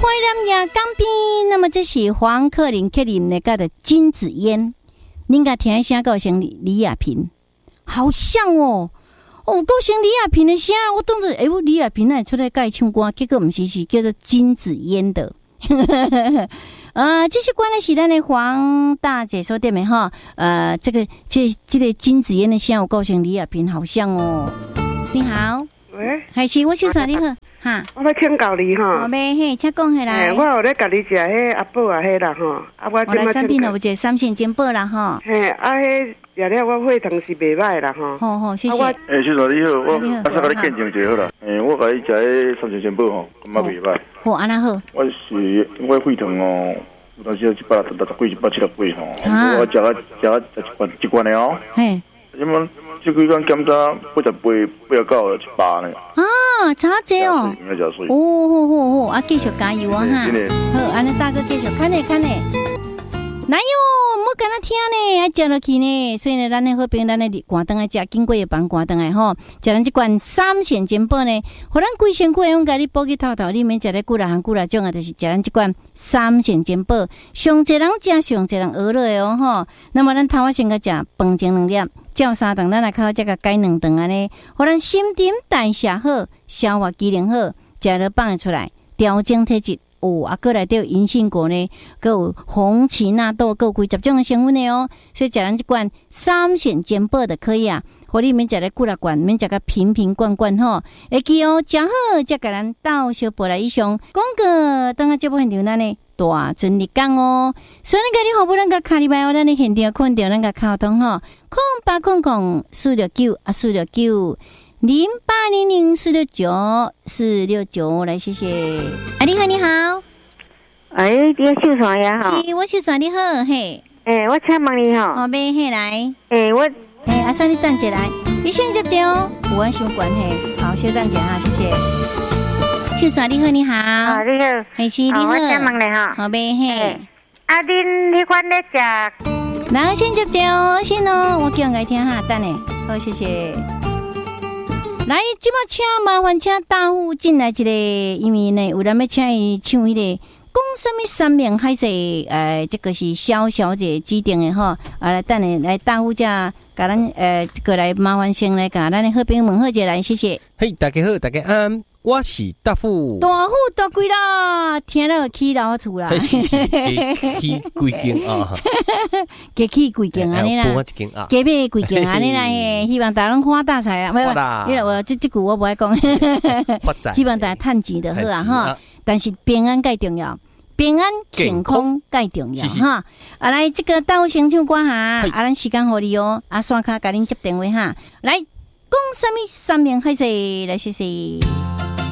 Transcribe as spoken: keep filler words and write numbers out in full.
南亚港边，那么这是黄克林克林那个的金子烟，您个听一下高声李亚平，好像哦，哦高声李亚平的声，我当作哎，我李亚平那出来改唱歌，结果不是是叫做金子烟的。呃，这些关的是咱的黄大姐说对没哈？呃，这个这这个金子烟的声，我高声李亚平好像哦。你好。 喂， 还是我姓啥你好哈？ 我要请教你哈。 好呗，嘿，请讲下来。 我有咧甲你食迄阿宝啊，迄啦吼。啊，我我来产品了，有一个三线煎宝啦哈。 嘿，啊，迄食了我血糖是袂歹啦吼。 好好，谢谢。 诶， 先生你好，我啊，先甲你见证一下好啦。诶，我甲你食迄三线煎宝吼，感觉袂歹。 好，安那好。 我是我血糖哦，有当时一百六十几、一百七十几吼。我食啊食啊食一罐一罐的哦。嘿。因为这几天检查八十八、八十九、一百呢。 啊，差济哦。 应该加水。 哦，好好好，啊，继续加油啊哈。好，安尼大哥继续看呢看呢。哪有？莫跟他听呢，爱食落去呢。所以呢，咱的好朋友，咱的关灯爱食，经过的帮关灯来吼，食咱这罐三线煎宝呢，互咱规身躯用家己补给透透，你免食咧久啦含久啦种啊，就是食咱这罐三线煎宝，上济人食，上济人学落的哦吼。那么咱头仔先个食饭前两粒，照三顿，咱来靠这个改两顿安尼，互咱新陈代谢好，消化机能好，食了放出来，调整体质。哦，啊，过来都有银杏果呢，还有红荠纳豆，还有几十种的成分的哦。所以食咱这罐三线煎宝就可以啊，互你免食咧久啦罐，免食个瓶瓶罐罐吼。会记哦，食好才甲咱倒小杯来以上。广告等下节目现场咱呢大尊日讲哦。所以咱家己好不咱个卡里拜哦，咱的现场看到咱个卡通吼，空八空空四六九啊四六九。零八零零四六九四六九，来谢谢。啊，你好，你好。 哎，你秀传也好。 是，我秀传你好，嘿。 诶、欸，我请问你吼。 好呗，嘿来。 诶、欸，我诶，阿三你等一来，你先接着哦。有安相关嘿，好，稍等一下哈，谢谢。秀传你好，你好。 啊，你好。 嘿是你好。 我请问你哈。 好呗，嘿。 啊，恁迄款咧食？ 来，先接着哦，先哦，我叫人来听哈，等呢。好，谢谢。来，即马请麻烦请大户进来一个，因为呢，有人要请伊唱迄、那个讲什么三面海誓，呃，这个是萧小姐指定的吼，啊，来等下来大户家，甲咱呃，过来麻烦先来甲咱的好朋友问好者来，谢谢。 嘿，大家好，大家安。我是大富， 大富大贵啦，听到起老厝啦， 起起几间啊， 加起几间安尼啦，加买几间安尼啦，希望大家发大财啊！ 发啦， 因为我这这句我不爱讲， 发财， 希望大家趁钱就好啊哈。但是平安最重要，平安健康最重要哈。啊，来这个到先唱歌哈，啊，咱时间互你哦，啊，刷卡甲恁接电话哈，来讲什么三面海誓来谢谢。